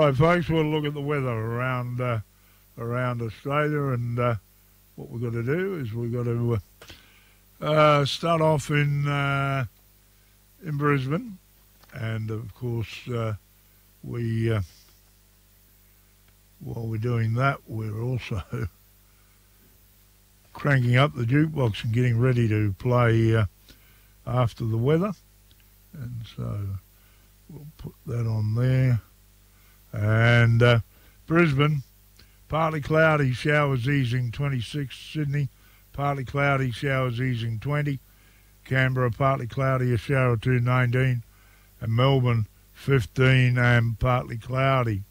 Righto, folks, we'll look at the weather around Australia, and what we've got to do is we've got to start off in Brisbane, and of course while we're doing that, we're also cranking up the jukebox and getting ready to play After the Weather, and so we'll put that on there. And Brisbane, partly cloudy, showers easing 26. Sydney, partly cloudy, showers easing 20. Canberra, partly cloudy, a shower or two, 19. And Melbourne, 15 and partly cloudy.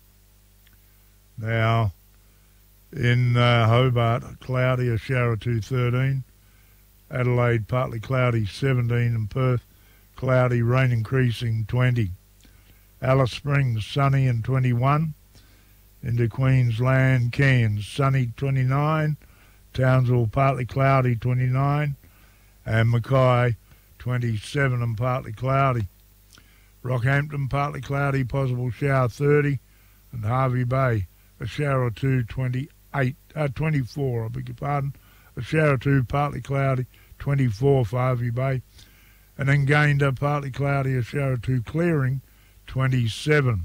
Now, in Hobart, cloudy, a shower or two, 13. Adelaide, partly cloudy, 17. And Perth, cloudy, rain increasing, 20. Alice Springs, sunny and 21. Into Queensland, Cairns, sunny, 29. Townsville, partly cloudy, 29. And Mackay, 27 and partly cloudy. Rockhampton, partly cloudy, possible shower, 30. And Hervey Bay, a shower or two, 24, I beg your pardon. A shower or two, partly cloudy, 24 for Hervey Bay. And then Gayndah, partly cloudy, a shower or two, clearing, 27.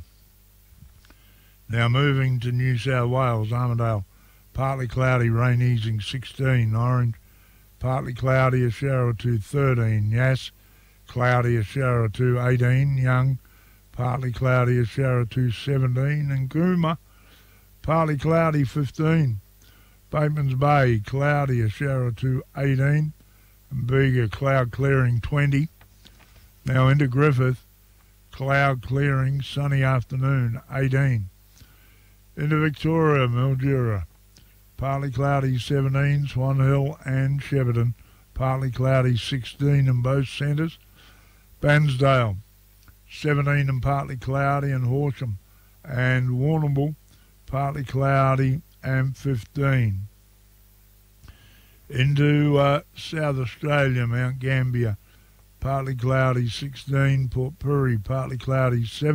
Now moving to New South Wales, Armidale, partly cloudy, rain easing, 16. Orange, partly cloudy, a shower or two, 13. Yass, cloudy, a shower or two, 18. Young, partly cloudy, a shower or two, 17. And Cooma, partly cloudy, 15. Bateman's Bay, cloudy, a shower or two, 18. And Bega, cloud clearing, 20. Now into Griffith, cloud clearing, sunny afternoon, 18. Into Victoria, Mildura, partly cloudy, 17. Swan Hill and Shepparton, partly cloudy, 16 in both centres. Bansdale, 17 and partly cloudy, and Horsham and Warrnambool, partly cloudy and 15. Into South Australia, Mount Gambier, partly cloudy, 16. Port Pirie, partly cloudy, 17.